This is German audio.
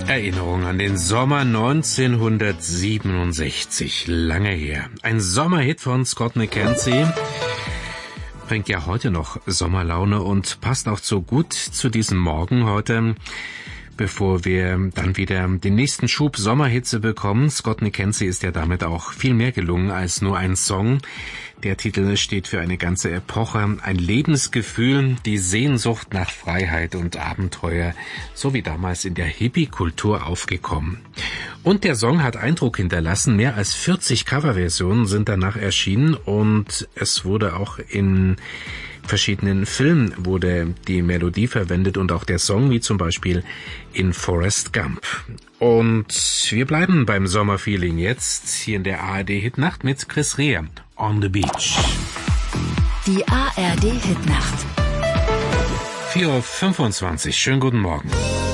Erinnerung an den Sommer 1967, lange her. Ein Sommerhit von Scott McKenzie bringt ja heute noch Sommerlaune und passt auch so gut zu diesem Morgen heute, bevor wir dann wieder den nächsten Schub Sommerhitze bekommen. Scott McKenzie ist ja damit auch viel mehr gelungen als nur ein Song. Der Titel steht für eine ganze Epoche, ein Lebensgefühl, die Sehnsucht nach Freiheit und Abenteuer, so wie damals in der Hippie-Kultur aufgekommen. Und der Song hat Eindruck hinterlassen, mehr als 40 Coverversionen sind danach erschienen und es wurde auch in verschiedenen Filmen wurde die Melodie verwendet und auch der Song, wie zum Beispiel in Forrest Gump. Und wir bleiben beim Sommerfeeling jetzt hier in der ARD-Hitnacht mit Chris Rea, On the Beach. Die ARD-Hitnacht. 4:25 Uhr, schönen guten Morgen.